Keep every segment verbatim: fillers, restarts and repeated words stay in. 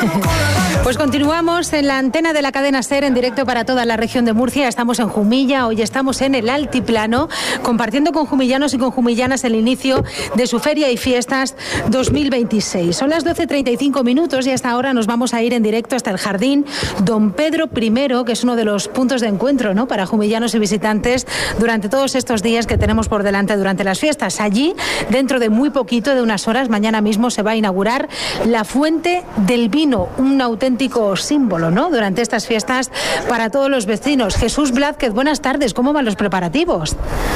Pues continuamos en la antena de la cadena SER en directo para toda la región de Murcia. Estamos en Jumilla, hoy estamos en el Altiplano, compartiendo con jumillanos y con jumillanas el inicio de su Feria y Fiestas dos mil veintiséis. Son las doce treinta y cinco minutos y hasta ahora nos vamos a ir en directo hasta el Jardín Don Pedro primero, que es uno de los puntos de encuentro, ¿no?, para jumillanos y visitantes durante todos estos días que tenemos por delante durante las fiestas. Allí, dentro de muy poquito, de unas horas, mañana mismo se va a inaugurar la Fuente del Vino, un auténtico símbolo, ¿no?, durante estas fiestas para todos los vecinos. Jesús Blázquez, buenas tardes, ¿cómo van los preparativos?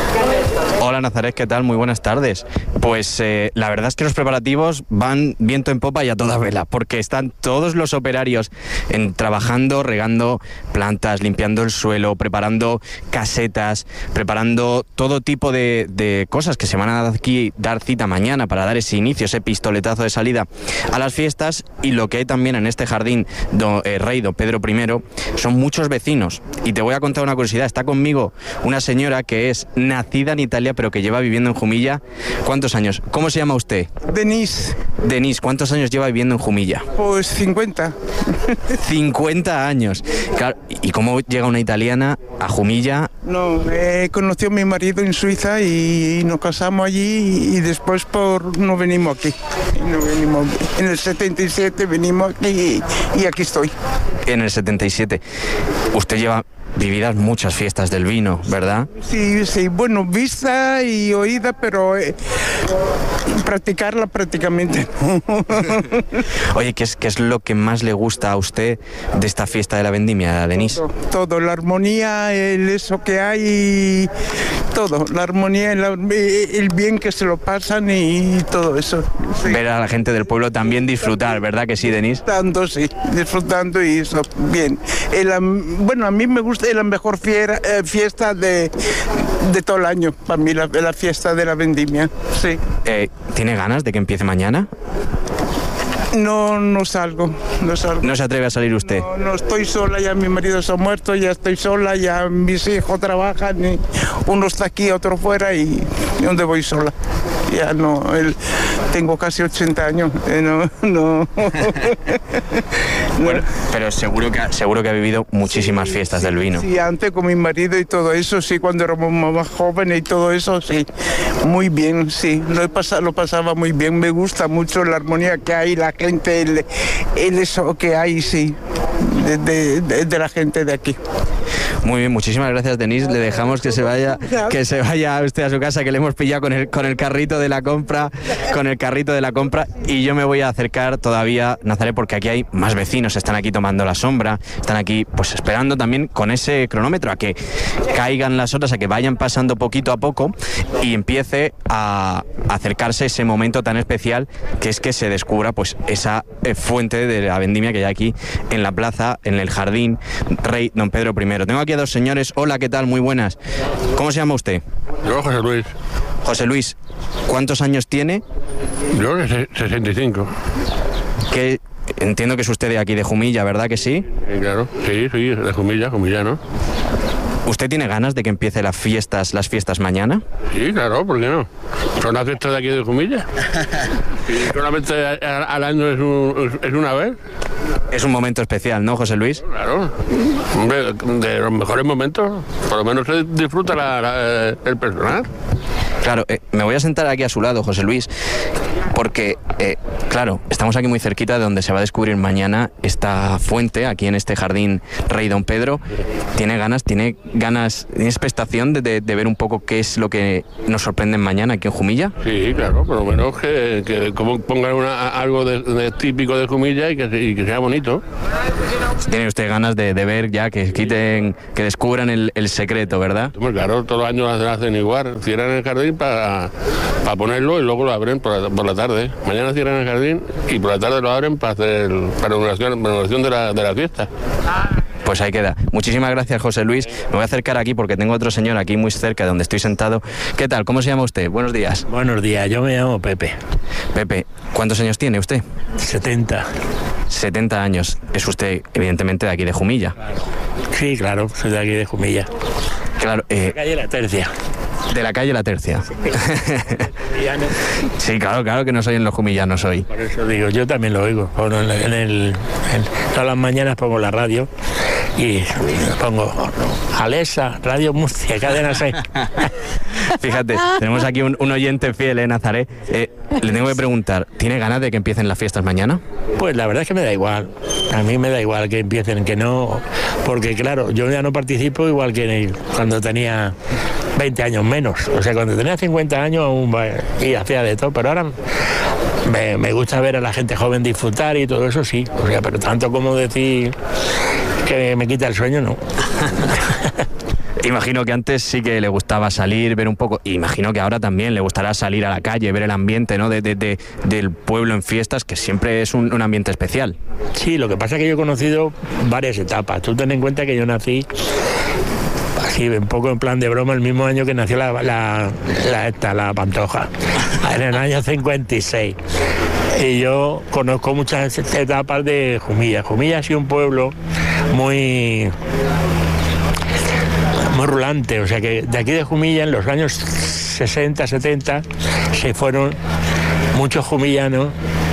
Hola Nazaret, ¿qué tal? Muy buenas tardes. Pues eh, la verdad es que los preparativos van viento en popa y a toda vela, porque están todos los operarios en, trabajando, regando plantas, limpiando el suelo, preparando casetas, preparando todo tipo de, de cosas que se van a aquí dar cita mañana para dar ese inicio, ese pistoletazo de salida a las fiestas. Y lo que hay también en este jardín do, eh, Rey Don Pedro primero son muchos vecinos. Y te voy a contar una curiosidad, está conmigo una señora que es nacida en Italia pero que lleva viviendo en Jumilla. ¿Cuántos años? ¿Cómo se llama usted? Denise. Denise, ¿cuántos años lleva viviendo en Jumilla? Pues cincuenta. cincuenta años. Claro, ¿y cómo llega una italiana a Jumilla? No, eh, conocí a mi marido en Suiza y nos casamos allí y después por no venimos aquí. No venimos, en el setenta y siete venimos aquí y, y aquí estoy. En el setenta y siete. Usted lleva vividas muchas fiestas del vino, ¿verdad? Sí, sí, bueno, vista y oída, pero eh, practicarla prácticamente no. Oye, ¿qué es, ¿qué es lo que más le gusta a usted de esta fiesta de la vendimia, Denise? Todo, todo, la armonía, el eso que hay, todo, la armonía, el, el bien que se lo pasan y todo eso. Sí. Ver a la gente del pueblo también disfrutar, ¿verdad que sí, Denise? Disfrutando, sí, disfrutando y eso, bien. El, bueno, a mí me gusta la mejor fiera, eh, fiesta de, de todo el año, para mí, la, la fiesta de la vendimia, sí. Eh, ¿Tiene ganas de que empiece mañana? No, no salgo, no salgo. ¿No se atreve a salir usted? No, no estoy sola, ya mi marido se ha muerto, ya estoy sola, ya mis hijos trabajan, y uno está aquí, otro fuera y ¿dónde voy sola? Ya no, él, tengo casi ochenta años, eh, no, no. Bueno, pero seguro que, seguro que ha vivido muchísimas sí, fiestas sí, del vino. Sí, antes con mi marido y todo eso, sí, cuando éramos más jóvenes y todo eso, sí, muy bien, sí, lo, he pasado, lo pasaba muy bien, me gusta mucho la armonía que hay, la gente, el, el eso que hay, sí, de, de, de, de la gente de aquí. Muy bien, muchísimas gracias, Denise. Le dejamos que se vaya, que se vaya usted a su casa, que le hemos pillado con el, con el carrito de la compra, con el carrito de la compra, y yo me voy a acercar todavía, Nazaret, porque aquí hay más vecinos, están aquí tomando la sombra, están aquí pues esperando también con ese cronómetro a que caigan las horas, a que vayan pasando poquito a poco y empiece a acercarse ese momento tan especial que es que se descubra pues esa eh, fuente de la vendimia que hay aquí en la plaza, en el Jardín Rey Don Pedro primero. Tengo aquí a dos señores. Hola, ¿qué tal? Muy buenas. ¿Cómo se llama usted? Yo, José Luis. José Luis, ¿cuántos años tiene? Yo, sesenta y cinco. Que entiendo que es usted de aquí, de Jumilla, ¿verdad que sí? Sí, claro. Sí, sí, de Jumilla, Jumillano. ¿Usted tiene ganas de que empiece las fiestas, las fiestas mañana? Sí, claro, ¿por qué no? Son las fiestas de aquí de Jumilla. Y solamente al año es, un, es una vez. Es un momento especial, ¿no, José Luis? Claro, hombre, de los mejores momentos. Por lo menos se disfruta la, la, el personal. Claro, eh, me voy a sentar aquí a su lado, José Luis, porque, eh, claro, estamos aquí muy cerquita de donde se va a descubrir mañana esta fuente, aquí en este Jardín Rey Don Pedro. ¿Tiene ganas, tiene ganas, tiene expectación de, de, de ver un poco qué es lo que nos sorprende mañana aquí en Jumilla? Sí, claro, por lo menos que, que como pongan una, algo de, de típico de Jumilla y que, y que sea bonito. Tiene usted ganas de, de ver ya que quiten, que descubran el, el secreto, ¿verdad? Pues claro, todos los años lo hacen igual, cierran el jardín para pa ponerlo y luego lo abren por la, por la tarde. Mañana cierran el jardín y por la tarde lo abren para hacer para la inauguración, la inauguración de la, de la fiesta. Pues ahí queda. Muchísimas gracias, José Luis. Me voy a acercar aquí porque tengo otro señor aquí muy cerca de donde estoy sentado. ¿Qué tal? ¿Cómo se llama usted? Buenos días. Buenos días, yo me llamo Pepe. Pepe, ¿cuántos años tiene usted? setenta. setenta años. Es usted, evidentemente, de aquí de Jumilla. Claro. Sí, claro, soy de aquí de Jumilla. Claro. Eh, la calle La Tercia. De la calle La Tercia. Sí, claro, claro que no soy en los Jumillanos hoy. Por eso digo, yo también lo oigo. Bueno, en, en el, en, todas las mañanas pongo la radio y pongo Alexa, Radio Murcia, Cadena seis. Fíjate, tenemos aquí un, un oyente fiel, ¿eh, Nazaret? Eh, le tengo que preguntar, ¿tiene ganas de que empiecen las fiestas mañana? Pues la verdad es que me da igual. A mí me da igual que empiecen, que no... Porque claro, yo ya no participo igual que cuando tenía veinte años menos. O sea, cuando tenía cincuenta años aún y hacía de todo, pero ahora me, me gusta ver a la gente joven disfrutar y todo eso sí. O sea, pero tanto como decir que me quita el sueño, no. Imagino que antes sí que le gustaba salir, ver un poco. Imagino que ahora también le gustará salir a la calle, ver el ambiente, ¿no? de, de, de, del pueblo en fiestas, que siempre es un, un ambiente especial. Sí, lo que pasa es que yo he conocido varias etapas. Tú ten en cuenta que yo nací así, un poco en plan de broma, el mismo año que nació la, la, la, esta, la Pantoja, en el año cincuenta y seis. Y yo conozco muchas etapas de Jumilla. Jumilla ha sido un pueblo muy... muy rulante, o sea que de aquí de Jumilla en los años sesenta, setenta se fueron muchos jumillanos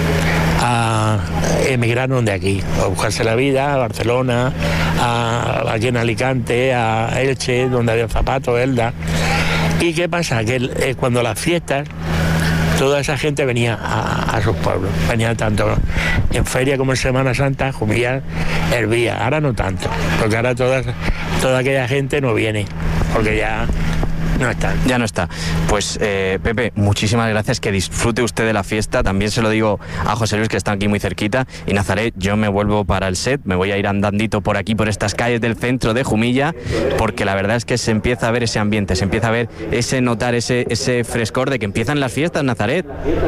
a emigraron de aquí, a buscarse la vida, a Barcelona, a, aquí en Alicante, a Elche, donde había zapatos, Elda. ¿Y qué pasa? Que eh, cuando las fiestas, toda esa gente venía a, a sus pueblos, venía tanto en feria como en Semana Santa, Jumilla hervía, ahora no tanto, porque ahora toda, toda aquella gente no viene, porque ya no está. Ya no está. Pues eh, Pepe, muchísimas gracias, que disfrute usted de la fiesta, también se lo digo a José Luis, que está aquí muy cerquita, y Nazaret, yo me vuelvo para el set, me voy a ir andandito por aquí, por estas calles del centro de Jumilla, porque la verdad es que se empieza a ver ese ambiente, se empieza a ver ese, notar ese, ese frescor de que empiezan las fiestas, Nazaret.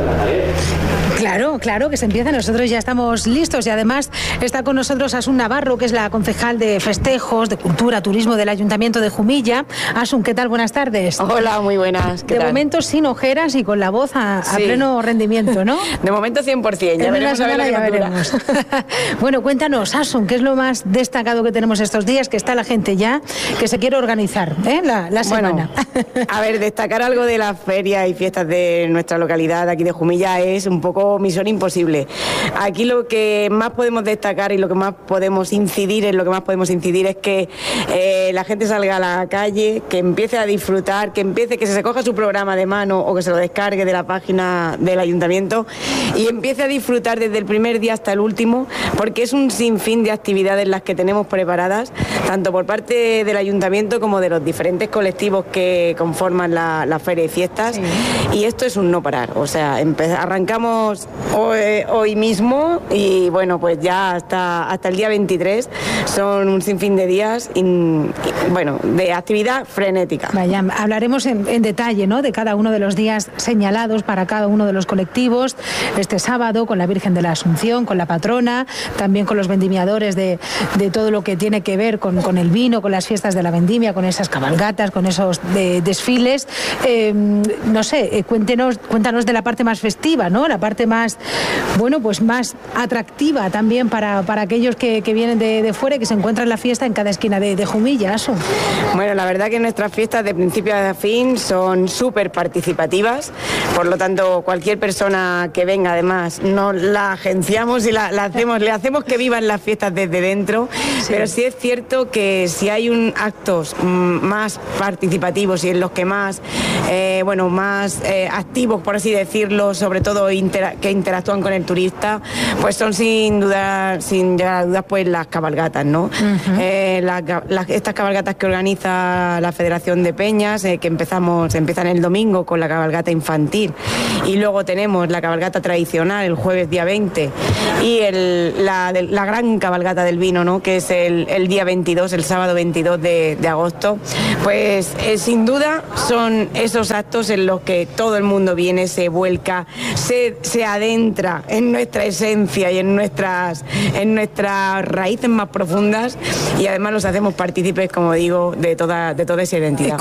Claro, claro, que se empieza. Nosotros ya estamos listos y además está con nosotros Asun Navarro, que es la concejal de Festejos, de Cultura, Turismo del Ayuntamiento de Jumilla. Asun, ¿qué tal? Buenas tardes. Hola, muy buenas. ¿Qué de tal? momento sin ojeras y con la voz a, a sí. pleno rendimiento, ¿no? De momento cien por ciento, ya en veremos a ver la ya que veremos. Bueno, cuéntanos, Asun, ¿qué es lo más destacado que tenemos estos días? Que está la gente ya que se quiere organizar, ¿eh? la, la semana. Bueno, a ver, destacar algo de las ferias y fiestas de nuestra localidad, aquí de Jumilla, es un poco misión imposible. Aquí lo que más podemos destacar y lo que más podemos incidir, en lo que más podemos incidir es que eh, la gente salga a la calle, que empiece a disfrutar, que empiece, que se coja su programa de mano o que se lo descargue de la página del ayuntamiento y empiece a disfrutar desde el primer día hasta el último, porque es un sinfín de actividades las que tenemos preparadas, tanto por parte del ayuntamiento como de los diferentes colectivos que conforman la, la feria y fiestas. Sí. Y esto es un no parar, o sea, arrancamos hoy, hoy mismo y bueno, pues ya hasta, hasta el día veintitrés son un sinfín de días y, y, bueno, de actividad frenética. Vaya, hablaremos en, en detalle, ¿no?, de cada uno de los días señalados para cada uno de los colectivos. Este sábado con la Virgen de la Asunción, con la patrona, también con los vendimiadores de, de todo lo que tiene que ver con, con el vino, con las fiestas de la vendimia, con esas cabalgatas, con esos de, desfiles. Eh, no sé, eh, cuéntenos, cuéntanos de la parte más festiva, ¿no?, la parte más, bueno, pues más atractiva también para, para aquellos que, que vienen de, de fuera y que se encuentran en la fiesta en cada esquina de, de Jumilla. Asun. Bueno, la verdad que nuestras fiestas de principio a fin son súper participativas, por lo tanto cualquier persona que venga, además, no la agenciamos y la, la hacemos, le hacemos que vivan las fiestas desde dentro, sí. Pero sí es cierto que si hay un actos más participativos y en los que más, eh, bueno, más eh, activos, por así decirlo, sobre todo intera- que interactúan con el turista, pues son sin duda, sin llegar a dudas, pues las cabalgatas, ¿no? Uh-huh. Eh, la, la, estas cabalgatas que organiza la Federación de Peñas, eh, que empezamos, empiezan el domingo con la cabalgata infantil y luego tenemos la cabalgata tradicional el jueves día veinte y el, la, la gran cabalgata del vino, ¿no?, que es el, el día veintidós, el sábado veintidós de, de agosto, pues eh, sin duda son esos actos en los que todo el mundo viene, se vuelca, se, se adentra en nuestra esencia y en nuestras, en nuestras raíces más profundas y además los hacemos partícipes, como digo, de toda, de toda esa identidad. Con la cabalgata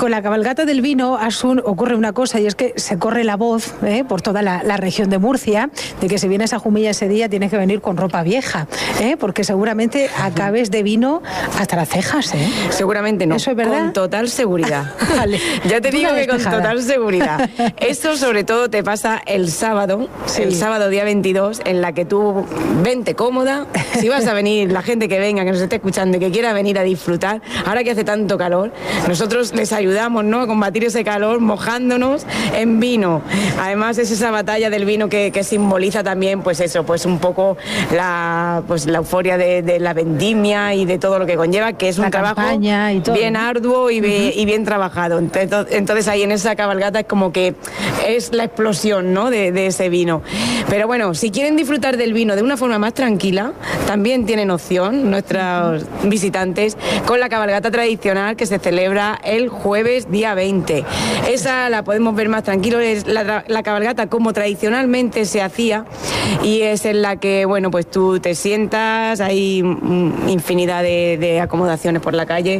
cabalgata del vino, Asun, ocurre una cosa, y es que se corre la voz ¿eh? por toda la, la región de Murcia, de que si vienes a Jumilla ese día tienes que venir con ropa vieja, ¿eh? porque seguramente acabes de vino hasta las cejas. ¿eh? Seguramente no. ¿Eso es verdad? Con total seguridad. Vale. Ya te digo que con despejada. total seguridad. Esto sobre todo te pasa el sábado, Sí. el sábado día veintidós, en la que tú vente cómoda. Si vas a venir, la gente que venga, que nos esté escuchando y que quiera venir a disfrutar, ahora que hace tanto calor, nosotros les ayudamos, ¿no?, a combatir ese calor mojándonos en vino. Además es esa batalla del vino que, que simboliza también, pues eso, pues un poco la, pues la euforia de, de la vendimia y de todo lo que conlleva, que es La un trabajo campaña y todo, bien ¿no? arduo y, be- y bien trabajado. Entonces, entonces ahí en esa cabalgata es como que es la explosión, ¿no?, de, de ese vino. Pero bueno, si quieren disfrutar del vino de una forma más tranquila, también tienen opción nuestros visitantes con la cabalgata tradicional que se celebra el jueves día veinte. Esa la podemos ver más tranquilo, es la, tra- la cabalgata como tradicionalmente se hacía, y es en la que, bueno, pues tú te sientas, hay mm, infinidad de, de acomodaciones por la calle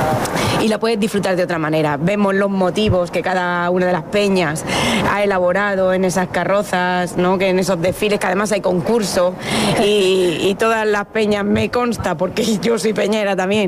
y la puedes disfrutar de otra manera. Vemos los motivos que cada una de las peñas ha elaborado en esas carrozas, ¿no?, que en esos desfiles, que además hay concurso, y, y todas las peñas, me consta, porque yo soy peñera también,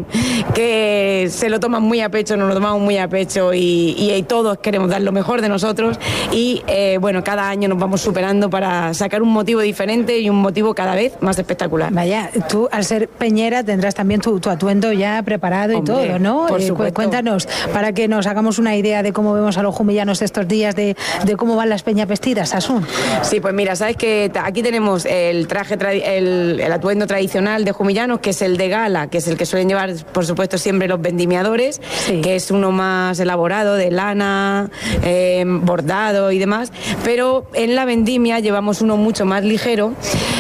que se lo toman muy a pecho, nos lo tomamos muy a pecho, y, y, y todos queremos dar lo mejor de nosotros, y eh, bueno, cada año nos vamos superando para sacar un motivo diferente y un motivo cada vez más espectacular. Vaya, tú al ser peñera tendrás también tu, tu atuendo ya preparado. Hombre, y todo, ¿no? por Eh, cu- supuesto. cuéntanos, para que nos hagamos una idea de cómo vemos a los jumillanos estos días, de, de cómo van las peñas vestidas, Asun. Sí, pues mira, sabes que ta- aquí tenemos el traje, tradi- el, el atuendo tradicional de jumillanos, que es el de gala, que es el que suelen llevar, por supuesto, siempre los vendimiadores, Sí. que es uno más elaborado, de lana, eh, bordado y demás, pero en la vendimia llevamos uno mucho más ligero,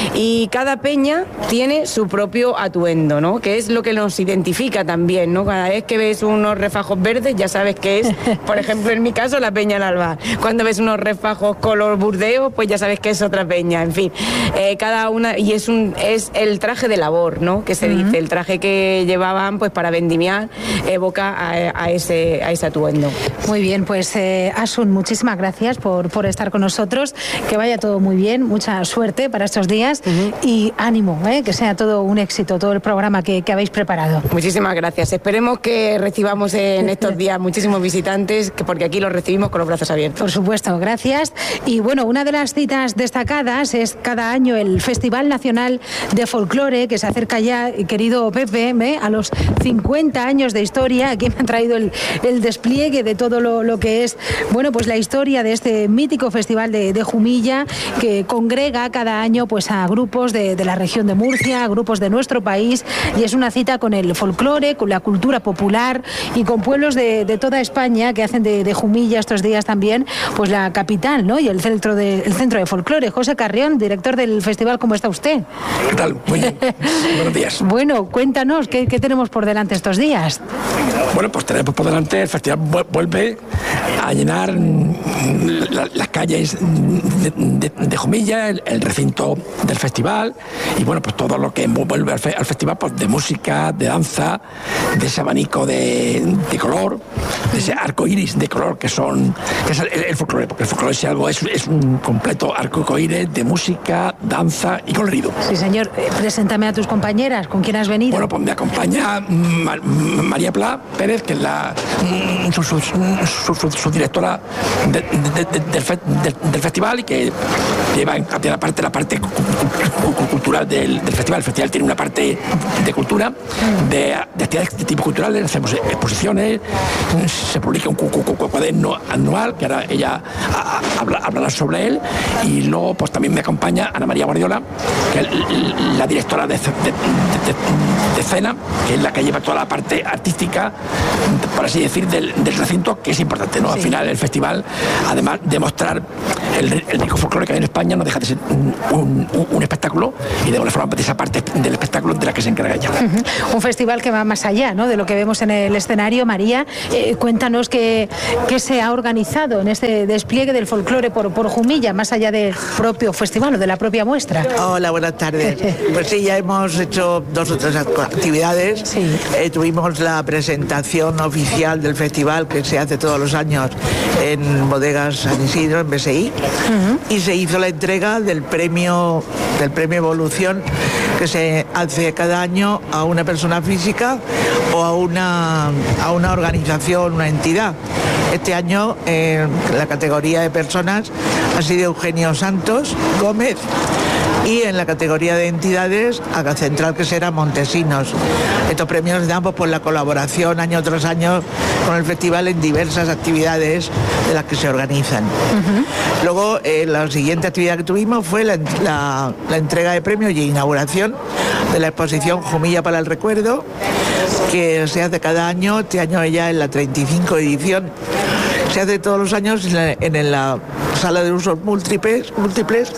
y cada peña tiene su propio atuendo, ¿no?, que es lo que nos identifica también, ¿no? Cada vez que ves unos refajos verdes ya sabes que es, por ejemplo, en mi caso, la peña El Albar. Cuando ves unos refajos color burdeo, pues ya sabes que es otra peña. En fin, eh, cada una, y es un es el traje de labor, ¿no?, que se dice, el traje que llevaban pues para vendimiar, evoca a, a ese a ese atuendo. Muy bien, pues eh, Asun, muchísimas gracias por, por estar con nosotros, que vaya todo muy bien, mucha suerte para estos días y ánimo, ¿eh? que sea todo un éxito, todo el programa que, que habéis preparado. Muchísimas gracias. Esperemos que recibamos en estos días muchísimos visitantes, que porque aquí los recibimos con los brazos abiertos. Por supuesto, gracias. Y bueno, una de las citas destacadas es cada año el Festival Nacional de Folclore, que se acerca ya, querido Pepe, ¿eh? a los cincuenta años de historia. Aquí me han traído el, el despliegue de todo lo, lo que es, bueno, pues la historia de este mítico festival de, de Jumilla, que congrega cada año pues a grupos de, de la región de Murcia, a grupos de nuestro país, y es una cita con el folclore, con la cultura popular y con pueblos de, de toda España que hacen de, de Jumilla estos días también pues la capital, ¿no?, y el centro de, el centro de folclore. José Carrión, director del festival, ¿cómo está usted? ¿Qué tal? Muy bien. Buenos días. Bueno, cuéntanos, ¿qué, qué tenemos por delante estos días? Bueno, pues tenemos por delante, el festival vu- vuelve a llenar mm, la- las calles de, de- de Jumilla, el, el recinto del festival, y bueno, pues todo lo que envuelve al, fe- al festival, pues de música, de danza, de ese abanico de, de color, de ese arco iris de color que son, que es el, el folclore, porque el folclore es algo, es, es un completo arco iris de música, danza y colorido. Sí, señor. Eh, preséntame a tus compañeras. ¿Con quién has venido? Bueno, pues me acompaña Ma- María Pla Pérez, que es la mm, su, su, su- su- su directora de- de- de- del, fe- del- del festival, y que lleva en tiene la parte, la parte cu- cu- cu- cultural del, del festival. El festival tiene una parte de cultura, de, de actividades de tipo culturales, hacemos exposiciones, se publica un cu- cu- cu- cuaderno anual, que ahora ella a- a- habla- hablará sobre él, y luego pues también me acompaña Ana María Guardiola, que es la directora de, de, de- de- de escena, que es la que lleva toda la parte artística, por así decir, del, del recinto, que es importante, ¿no? Al final el festival, además de mostrar el, el rico folclore que hay en España no deja de ser un, un, un espectáculo, y de alguna forma de esa parte del espectáculo de la que se encarga ella. Uh-huh. Un festival que va más allá, ¿no?, de lo que vemos en el escenario. María, eh, cuéntanos qué, qué se ha organizado en este despliegue del folclore por, por Jumilla, más allá del propio festival o de la propia muestra. Hola, buenas tardes. Pues sí, ya hemos hecho dos o tres actividades. Sí. Eh, tuvimos la presentación oficial del festival, que se hace todos los años en Bodegas San Isidro, en B S I, uh-huh. y se hizo la entrega del premio, del premio Evolución, que se hace cada año a una persona física o a una, a una organización, una entidad. Este año, en eh, la categoría de personas, ha sido Eugenio Santos Gómez, y en la categoría de entidades, a Central, que será Montesinos. Estos premios se dan pues, por la colaboración año tras año con el festival en diversas actividades de las que se organizan. Uh-huh. Luego, eh, la siguiente actividad que tuvimos fue la, la, la entrega de premios y inauguración de la exposición Jumilla para el Recuerdo, que se hace cada año. Este año ya en la treinta y cinco edición. Se hace todos los años en la, en la sala de usos múltiples, múltiples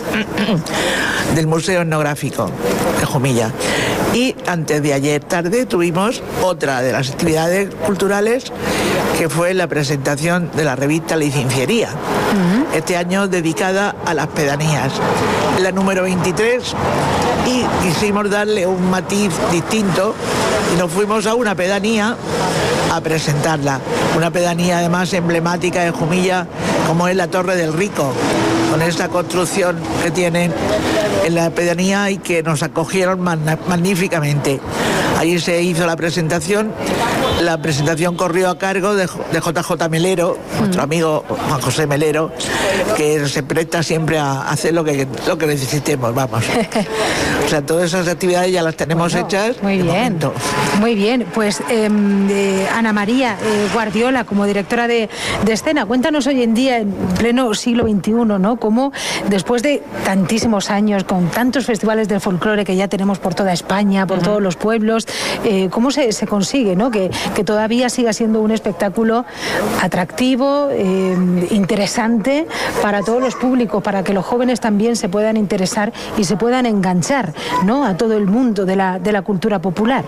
del Museo Etnográfico de Jumilla. Y antes de ayer tarde tuvimos otra de las actividades culturales, que fue la presentación de la revista Licenciería, uh-huh. este año dedicada a las pedanías, la número veintitrés, y quisimos darle un matiz distinto y nos fuimos a una pedanía a presentarla, una pedanía además emblemática de Jumilla, como es la Torre del Rico, con esta construcción que tienen en la pedanía y que nos acogieron magníficamente. Allí se hizo la presentación. La presentación corrió a cargo de, de J J Melero, nuestro amigo Juan José Melero, que se presta siempre a hacer lo que, lo que necesitemos, vamos. O sea, todas esas actividades ya las tenemos bueno, hechas. Muy bien, momento. Muy bien. Pues eh, eh, Ana María eh, Guardiola, como directora de, de escena, cuéntanos hoy en día, en pleno siglo veintiuno, ¿no?, cómo después de tantísimos años, con tantos festivales de folclore que ya tenemos por toda España, por uh-huh. todos los pueblos, eh, cómo se, se consigue, ¿no?, que que todavía siga siendo un espectáculo atractivo, eh, interesante para todos los públicos, para que los jóvenes también se puedan interesar y se puedan enganchar, ¿no?, a todo el mundo de la, de la cultura popular.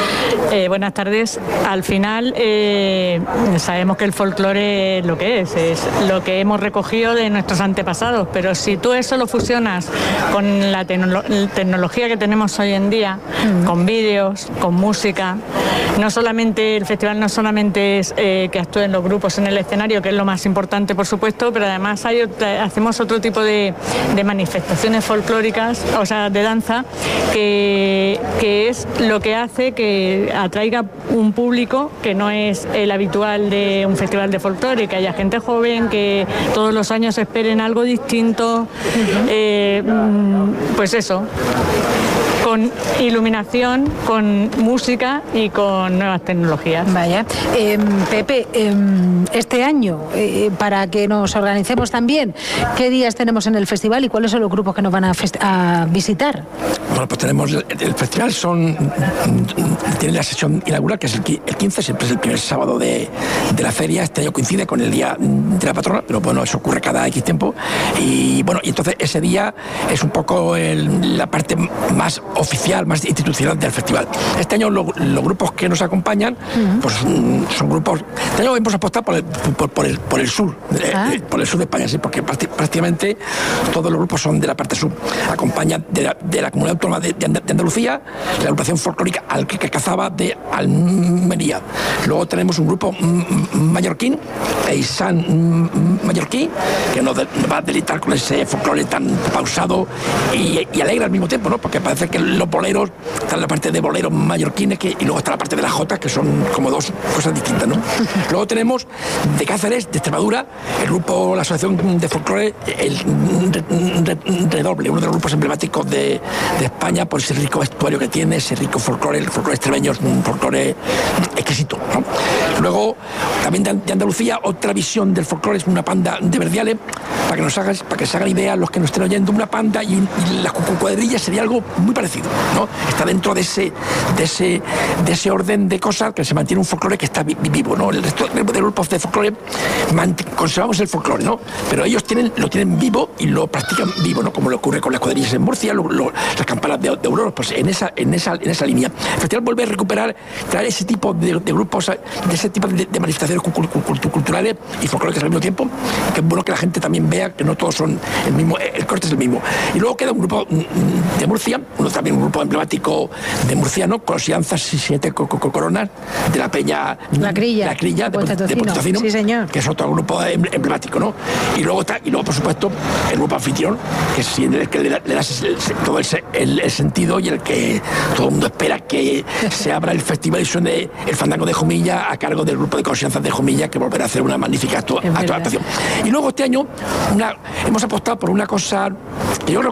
Eh, buenas tardes. Al final eh, sabemos que el folclore es lo que es, es lo que hemos recogido de nuestros antepasados, pero si tú eso lo fusionas con la tecno- tecnología que tenemos hoy en día, mm. con vídeos, con música, no solamente el festival no solamente es eh, que actúen los grupos en el escenario, que es lo más importante, por supuesto, pero además hay otra, hacemos otro tipo de, de manifestaciones folclóricas, o sea, de danza, que, que es lo que hace que atraiga un público que no es el habitual de un festival de folclore, que haya gente joven, que todos los años esperen algo distinto, eh, pues eso, con iluminación, con música y con nuevas tecnologías. Vaya. Eh, Pepe, eh, este año, eh, para que nos organicemos también, ¿qué días tenemos en el festival y cuáles son los grupos que nos van a, fest- a visitar? Bueno, pues tenemos el, el festival, son tiene la sesión inaugural, que es el, el quince, siempre es el primer sábado de, de la feria. Este año coincide con el día de la patrona, pero bueno, eso ocurre cada X tiempo. Y bueno, y entonces ese día es un poco el, la parte más oficial, más institucional del festival. Este año lo, los grupos que nos acompañan, uh-huh. pues son grupos. Este año hemos apostado por el, por, por el, por el sur, ah. eh, por el sur de España, sí, porque prácticamente todos los grupos son de la parte sur. Acompañan de la, de la comunidad autónoma de, de Andalucía, la agrupación folclórica al que Cazaba de Almería. Luego tenemos un grupo mallorquín, Eisan mallorquí, que nos, de, nos va a deleitar con ese folclore tan pausado y, y alegre al mismo tiempo, ¿no? Porque parece que los boleros, está la parte de boleros mallorquines que, y luego está la parte de las jotas, que son como dos cosas distintas, ¿no? Luego tenemos de Cáceres, de Extremadura, el grupo, la asociación de folclore, el Redoble, uno de los grupos emblemáticos de, de España por ese rico vestuario que tiene, ese rico folclore, el folclore extremeño es un folclore exquisito, ¿no? Luego, también de, de Andalucía, otra visión del folclore es una panda de Verdiales, para que nos hagas, para que se hagan idea los que nos estén oyendo, una panda y, y las cuadrillas sería algo muy parecido desaparecido, ¿no? Está dentro de ese, de ese, de ese orden de cosas que se mantiene un folclore que está vi, vivo, ¿no? El resto de grupos de folclore conservamos el folclore, ¿no? Pero ellos tienen, lo tienen vivo y lo practican vivo, ¿no? Como le ocurre con las cuadrillas en Murcia, lo, lo, las campanas de, de Aurora, pues en esa, en esa, en esa línea. El festival vuelve a recuperar, traer ese tipo de, de grupos, de ese tipo de, de manifestaciones culturales y folclóricas al mismo tiempo, que es bueno que la gente también vea que no todos son el mismo, el corte es el mismo. Y luego queda un grupo de Murcia, uno también un grupo emblemático de murciano, con Sianzas y Siete Coronas, de la Peña La Crilla, la Crilla de, de, de Puerto sí, señor. Que es otro grupo emblemático, ¿no? Y luego está, y luego por supuesto el grupo anfitrión, que es el que le da, le da todo el, el, el sentido y el que todo el mundo espera que se abra el festival y suene el fandango de Jumilla a cargo del grupo de Confianza de Jumilla, que volverá a hacer una magnífica actu actuación. Y luego este año una, hemos apostado por una cosa que yo creo